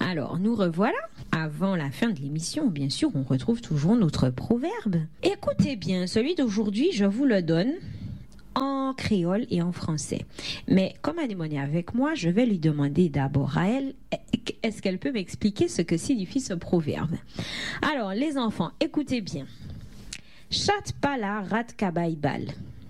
Alors, nous revoilà. Avant la fin de l'émission, bien sûr, on retrouve toujours notre proverbe. Écoutez bien, celui d'aujourd'hui, je vous le donne en créole et en français. Mais comme Anémone est avec moi, je vais lui demander d'abord à elle, est-ce qu'elle peut m'expliquer ce que signifie ce proverbe? Alors, les enfants, écoutez bien. Chatte pas là, rate cabaye balle.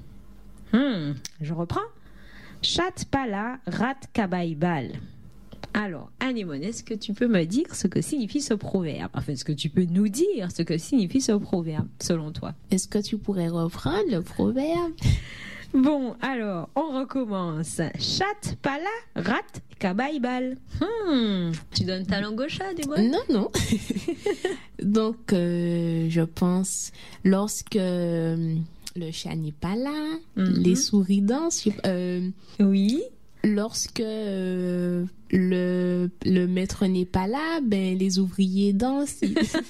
Je reprends. Chatte pas là, rate cabaye balle. Alors, Anémone, est-ce que tu peux me dire ce que signifie ce proverbe? Enfin, est-ce que tu peux nous dire ce que signifie ce proverbe, selon toi? Est-ce que tu pourrais reprendre le proverbe? Bon, alors, on recommence. Chatte pas là, rate cabaye balle. Tu donnes ta langue au chat, Anémone? Non. Donc, je pense, lorsque le chat n'est pas là, les souris dansent. Oui. Lorsque le maître n'est pas là, ben les ouvriers dansent.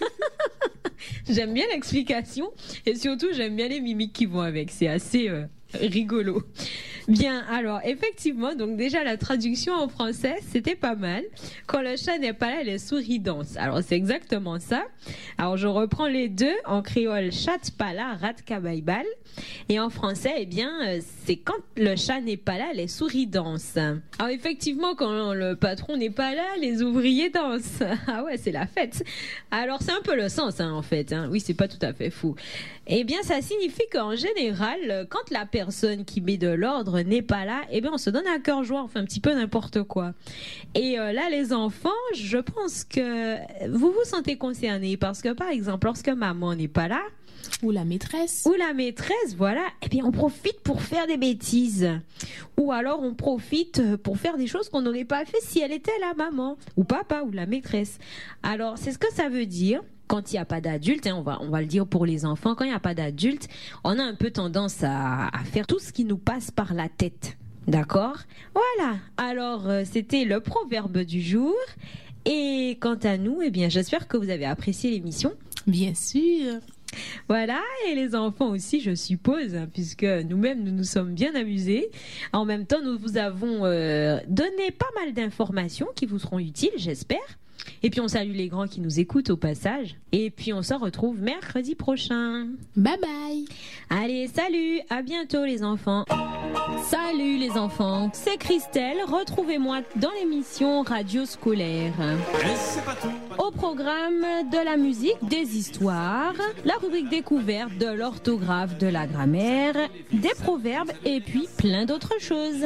J'aime bien l'explication et surtout j'aime bien les mimiques qui vont avec. C'est assez rigolo. Bien, alors effectivement, donc déjà la traduction en français, c'était pas mal. Quand le chat n'est pas là, les souris dansent. Alors c'est exactement ça. Alors je reprends les deux en créole, chatte pas là, rate cabaye balle. Et en français, eh bien, c'est quand le chat n'est pas là, les souris dansent. Alors effectivement, quand le patron n'est pas là, les ouvriers dansent. Ah ouais, c'est la fête. Alors c'est un peu le sens, en fait. Oui, c'est pas tout à fait fou. Eh bien, ça signifie qu'en général, quand la personne qui met de l'ordre n'est pas là, eh bien, on se donne à cœur joie, on fait un petit peu n'importe quoi. Et là, les enfants, je pense que vous vous sentez concernés parce que, par exemple, lorsque maman n'est pas là, ou la maîtresse, voilà, eh bien, on profite pour faire des bêtises. Ou alors, on profite pour faire des choses qu'on n'aurait pas fait si elle était là, maman, ou papa, ou la maîtresse. Alors, c'est ce que ça veut dire. Quand il n'y a pas d'adulte, on va le dire pour les enfants, quand il n'y a pas d'adulte, on a un peu tendance à faire tout ce qui nous passe par la tête. D'accord? Voilà. Alors, c'était le proverbe du jour. Et quant à nous, eh bien, j'espère que vous avez apprécié l'émission. Bien sûr. Voilà, et les enfants aussi, je suppose, puisque nous-mêmes, nous nous sommes bien amusés. En même temps, nous vous avons donné pas mal d'informations qui vous seront utiles, j'espère. Et puis on salue les grands qui nous écoutent au passage. Et puis on se retrouve mercredi prochain. Bye bye. Allez, salut, à bientôt les enfants. Salut les enfants, c'est Christelle. Retrouvez-moi dans l'émission Radio Scolaire. Au programme de la musique, des histoires, la rubrique découverte, de l'orthographe, de la grammaire, des proverbes et puis plein d'autres choses.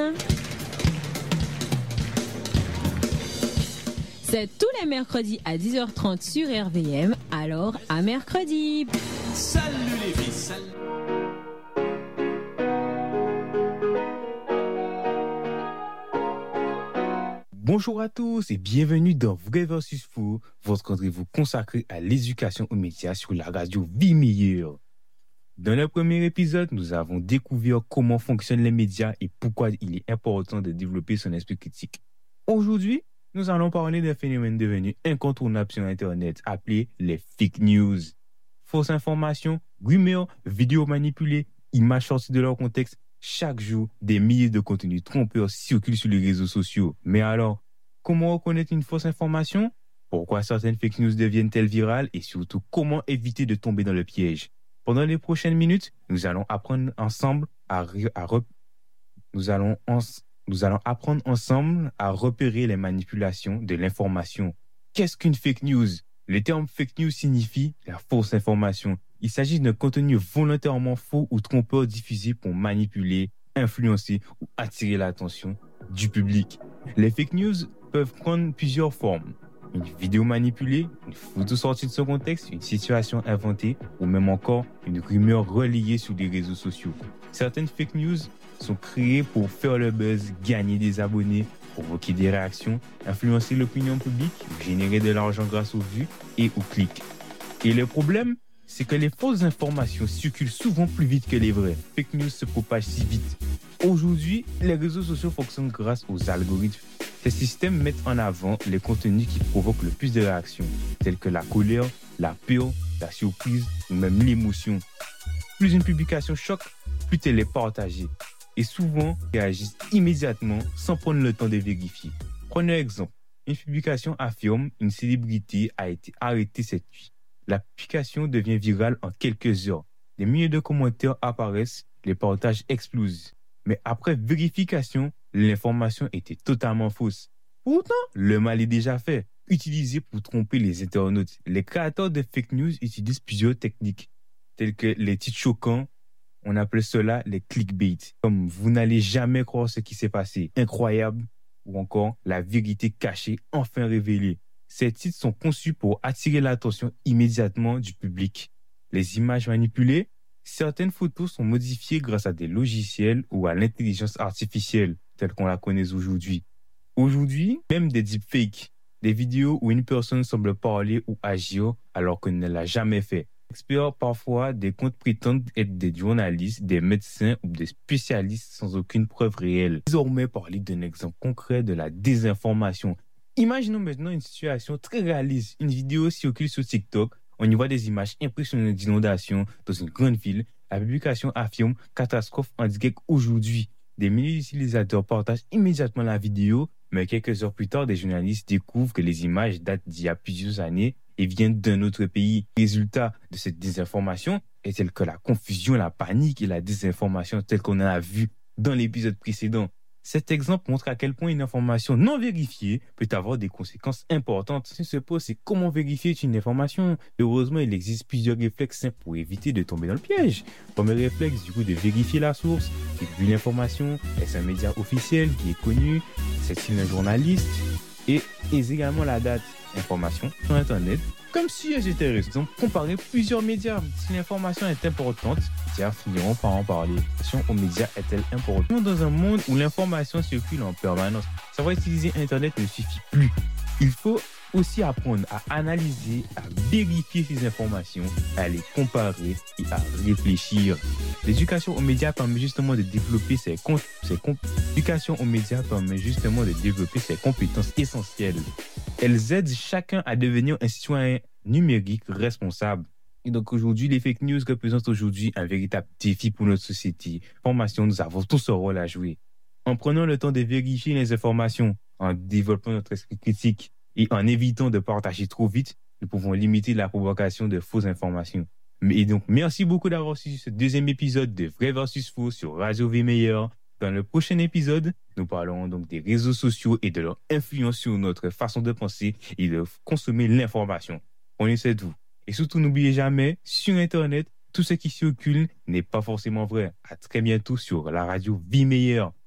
C'est tous les mercredis à 10h30 sur RVM, alors à mercredi. Salut les filles, salut. Bonjour à tous et bienvenue dans Vrai versus Faux, votre rendez-vous consacré à l'éducation aux médias sur la radio Vie Meilleure. Dans le premier épisode, nous avons découvert comment fonctionnent les médias et pourquoi il est important de développer son esprit critique. Aujourd'hui, nous allons parler d'un phénomène devenu incontournable sur Internet, appelé les fake news. Fausses informations, rumeurs, vidéos manipulées, images sorties de leur contexte. Chaque jour, des milliers de contenus trompeurs circulent sur les réseaux sociaux. Mais alors, comment reconnaître une fausse information? Pourquoi certaines fake news deviennent-elles virales? Et surtout, comment éviter de tomber dans le piège? Pendant les prochaines minutes, nous allons apprendre ensemble à repérer les manipulations de l'information. Qu'est-ce qu'une fake news? Le terme fake news signifie la fausse information. Il s'agit d'un contenu volontairement faux ou trompeur diffusé pour manipuler, influencer ou attirer l'attention du public. Les fake news peuvent prendre plusieurs formes. Une vidéo manipulée, une photo sortie de son contexte, une situation inventée ou même encore une rumeur relayée sur les réseaux sociaux. Certaines fake news sont créées pour faire le buzz, gagner des abonnés, provoquer des réactions, influencer l'opinion publique, générer de l'argent grâce aux vues et aux clics. Et le problème, c'est que les fausses informations circulent souvent plus vite que les vraies. Fake news se propagent si vite. Aujourd'hui, les réseaux sociaux fonctionnent grâce aux algorithmes. Ces systèmes mettent en avant les contenus qui provoquent le plus de réactions, tels que la colère, la peur, la surprise ou même l'émotion. Plus une publication choque, plus elle est partagée. Et souvent, réagissent immédiatement sans prendre le temps de vérifier. Prenez un exemple. une publication affirme une célébrité a été arrêtée cette nuit. La publication devient virale en quelques heures. Des milliers de commentaires apparaissent, les partages explosent. Mais après vérification, l'information était totalement fausse. Pourtant, le mal est déjà fait. Utilisé pour tromper les internautes. Les créateurs de fake news utilisent plusieurs techniques, telles que les titres choquants. On appelle cela les clickbait. Comme vous n'allez jamais croire ce qui s'est passé. Incroyable. Ou encore la vérité cachée enfin révélée. Ces titres sont conçus pour attirer l'attention immédiatement du public. Les images manipulées, certaines photos sont modifiées grâce à des logiciels ou à l'intelligence artificielle, telle qu'on la connaît aujourd'hui. Aujourd'hui, même des deepfakes, des vidéos où une personne semble parler ou agir alors qu'elle ne l'a jamais fait. Experts, parfois, des comptes prétendent être des journalistes, des médecins ou des spécialistes sans aucune preuve réelle. Désormais, parler d'un exemple concret de la désinformation. Imaginons maintenant une situation très réaliste. Une vidéo circule sur TikTok. On y voit des images impressionnantes d'inondations dans une grande ville. La publication affirme « Catastrophe en direct aujourd'hui ». Des milliers d'utilisateurs partagent immédiatement la vidéo, mais quelques heures plus tard, des journalistes découvrent que les images datent d'il y a plusieurs années et viennent d'un autre pays. Le résultat de cette désinformation est tel que la confusion, la panique et la désinformation telle qu'on en a vu dans l'épisode précédent. Cet exemple montre à quel point une information non vérifiée peut avoir des conséquences importantes. Ce qui se pose, c'est comment vérifier une information. Heureusement, il existe plusieurs réflexes simples pour éviter de tomber dans le piège. Premier réflexe, du coup, de vérifier la source. Vu l'information, est-ce un média officiel qui est connu? C'est-il un journaliste? Et également la date. Information sur Internet, comme si elles étaient récentes. Donc, comparer plusieurs médias. Si l'information est importante, les médias finiront par en parler. L'information aux médias est-elle importante? Dans un monde où l'information circule en permanence, savoir utiliser Internet ne suffit plus. Il faut aussi apprendre à analyser, à vérifier ces informations, à les comparer et à réfléchir. L'éducation aux médias permet justement de développer L'éducation aux médias permet justement de développer ces compétences essentielles. Elles aident chacun à devenir un citoyen numérique responsable. Et donc aujourd'hui, les fake news représentent aujourd'hui un véritable défi pour notre société. Formation, nous avons tous un rôle à jouer. En prenant le temps de vérifier les informations, en développant notre esprit critique et en évitant de partager trop vite, nous pouvons limiter la propagation de fausses informations. Et donc, merci beaucoup d'avoir suivi ce deuxième épisode de Vrai versus Faux sur Radio Vie Meilleure. Dans le prochain épisode, nous parlerons donc des réseaux sociaux et de leur influence sur notre façon de penser et de consommer l'information. Prenez soin de vous. Et surtout, n'oubliez jamais, sur Internet, tout ce qui circule n'est pas forcément vrai. À très bientôt sur la radio Vie Meilleure.